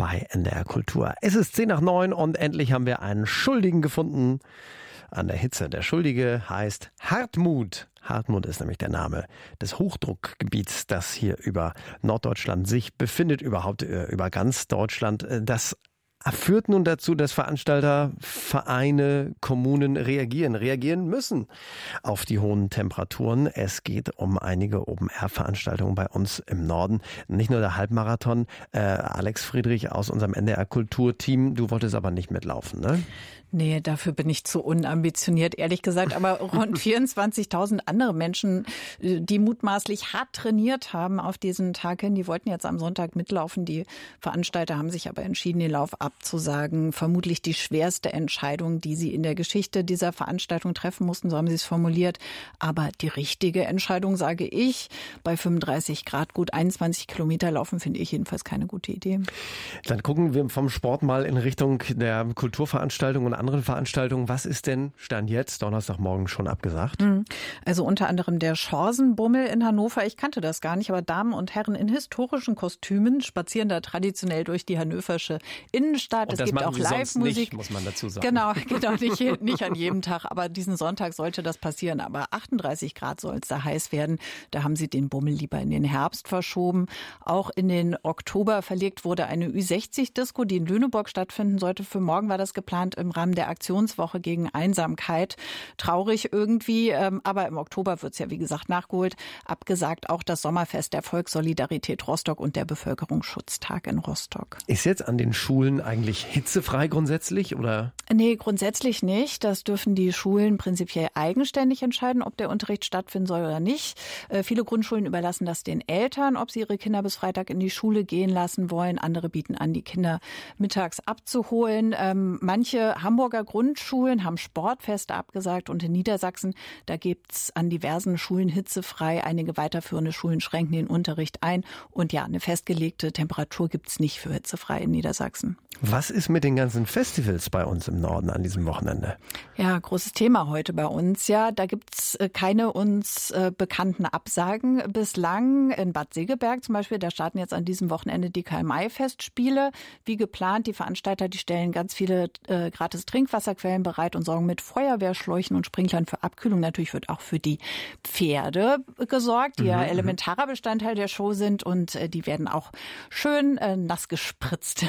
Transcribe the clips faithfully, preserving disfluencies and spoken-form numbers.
bei N D R Kultur. Es ist zehn nach neun und endlich haben wir einen Schuldigen gefunden an der Hitze. Der Schuldige heißt Hartmut. Hartmut ist nämlich der Name des Hochdruckgebiets, das hier über Norddeutschland sich befindet, überhaupt über ganz Deutschland. Das führt nun dazu, dass Veranstalter, Vereine, Kommunen reagieren, reagieren müssen auf die hohen Temperaturen. Es geht um einige Open-Air-Veranstaltungen bei uns im Norden. Nicht nur der Halbmarathon. Äh, Alex Friedrich aus unserem N D R-Kulturteam, du wolltest aber nicht mitlaufen, ne? Nee, dafür bin ich zu unambitioniert, ehrlich gesagt. Aber rund vierundzwanzigtausend andere Menschen, die mutmaßlich hart trainiert haben auf diesen Tag hin, die wollten jetzt am Sonntag mitlaufen. Die Veranstalter haben sich aber entschieden, den Lauf abzusagen. Vermutlich die schwerste Entscheidung, die sie in der Geschichte dieser Veranstaltung treffen mussten, so haben sie es formuliert. Aber die richtige Entscheidung, sage ich, bei fünfunddreißig Grad gut einundzwanzig Kilometer laufen, finde ich jedenfalls keine gute Idee. Dann gucken wir vom Sport mal in Richtung der Kulturveranstaltung und anderen Veranstaltungen. Was ist denn Stand jetzt, Donnerstagmorgen, schon abgesagt? Also unter anderem der Schorsenbummel in Hannover. Ich kannte das gar nicht, aber Damen und Herren in historischen Kostümen spazieren da traditionell durch die hannoversche Innenstadt. Und es das gibt machen auch sie sonst Live-Musik. Nicht, muss man dazu sagen. Genau, genau nicht, nicht an jedem Tag, aber diesen Sonntag sollte das passieren. Aber achtunddreißig Grad soll es da heiß werden. Da haben sie den Bummel lieber in den Herbst verschoben. Auch in den Oktober verlegt wurde eine Ü sechzig Disco, die in Lüneburg stattfinden sollte. Für morgen war das geplant im Rahmen der Aktionswoche gegen Einsamkeit. Traurig irgendwie, aber im Oktober wird es ja wie gesagt nachgeholt. Abgesagt auch das Sommerfest der Volkssolidarität Rostock und der Bevölkerungsschutztag in Rostock. Ist jetzt an den Schulen eigentlich hitzefrei grundsätzlich, oder? Nee, grundsätzlich nicht. Das dürfen die Schulen prinzipiell eigenständig entscheiden, ob der Unterricht stattfinden soll oder nicht. Äh, viele Grundschulen überlassen das den Eltern, ob sie ihre Kinder bis Freitag in die Schule gehen lassen wollen. Andere bieten an, die Kinder mittags abzuholen. Ähm, manche Hamburger Grundschulen haben Sportfeste abgesagt und in Niedersachsen, da gibt's an diversen Schulen hitzefrei. Einige weiterführende Schulen schränken den Unterricht ein. Und ja, eine festgelegte Temperatur gibt's nicht für hitzefrei in Niedersachsen. Was ist mit den ganzen Festivals bei uns im Norden an diesem Wochenende? Ja, großes Thema heute bei uns. Ja, da gibt's keine uns äh, bekannten Absagen bislang. In Bad Segeberg zum Beispiel, da starten jetzt an diesem Wochenende die Karl May Festspiele. Wie geplant, die Veranstalter, die stellen ganz viele äh, gratis Trinkwasserquellen bereit und sorgen mit Feuerwehrschläuchen und Sprinklern für Abkühlung. Natürlich wird auch für die Pferde gesorgt, die mhm, ja elementarer Bestandteil der Show sind und äh, die werden auch schön äh, nass gespritzt.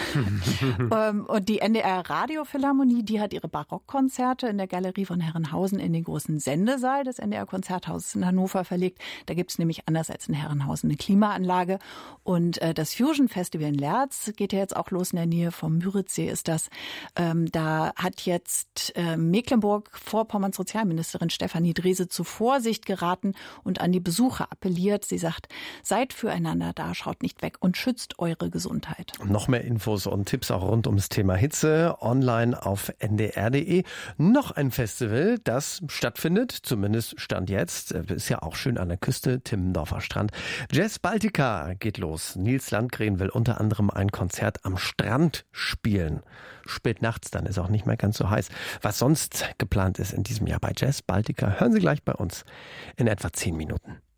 ähm, und die N D R Radiophilharmonie, die hat ihre Barockkonzerte in der Galerie von Herrenhausen in den großen Sendesaal des N D R Konzerthauses in Hannover verlegt. Da gibt's nämlich anders als in Herrenhausen eine Klimaanlage. Und äh, das Fusion Festival in Lerz geht ja jetzt auch los, in der Nähe vom Müritzsee ist das. Ähm, da hat jetzt äh, Mecklenburg-Vorpommerns Sozialministerin Stefanie Drese zu Vorsicht geraten und an die Besucher appelliert. Sie sagt, seid füreinander da, schaut nicht weg und schützt eure Gesundheit. Noch mehr Infos und Tipps auch rund ums Thema Hitze online auf n d r punkt d e. Noch ein Festival, das stattfindet, zumindest Stand jetzt, ist ja auch schön an der Küste, Timmendorfer Strand. Jazz Baltica geht los. Nils Landgren will unter anderem ein Konzert am Strand spielen. Spät nachts, dann ist auch nicht mehr ganz so heiß. Was sonst geplant ist in diesem Jahr bei Jazz Baltica, hören Sie gleich bei uns in etwa zehn Minuten.